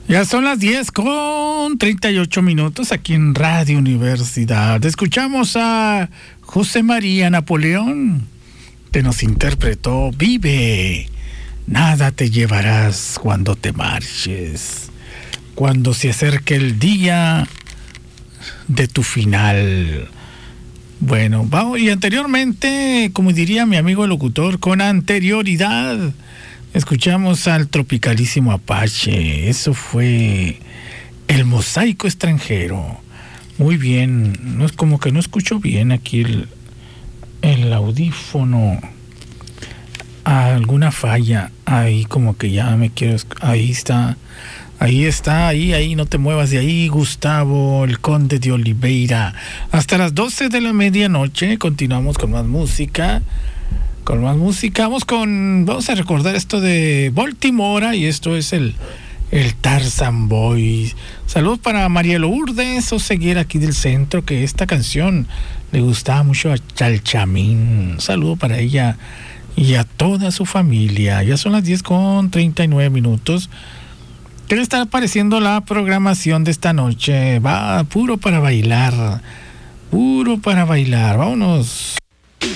Ya son las 10:38 aquí en Radio Universidad. Escuchamos a José María Napoleón, que nos interpretó Vive, nada te llevarás cuando te marches, cuando se acerque el día de tu final. Bueno, vamos, y anteriormente, como diría mi amigo el locutor, con anterioridad, escuchamos al tropicalísimo Apache. Eso fue El Mosaico Extranjero. Muy bien, no es como que no escucho bien aquí el audífono. Alguna falla ahí, como que ya me quiero. Ahí está, ahí, no te muevas de ahí, Gustavo, el Conde de Oliveira. Hasta las 12 de la medianoche continuamos con más música. Vamos a recordar esto de Baltimore, y esto es el Tarzan Boy. Saludos para María Lourdes Oseguera aquí del centro, que esta canción le gustaba mucho a Chalchamín. Un saludo para ella y a toda su familia. Ya son las 10:39. ¿Qué le está pareciendo la programación de esta noche? Va puro para bailar. Vámonos.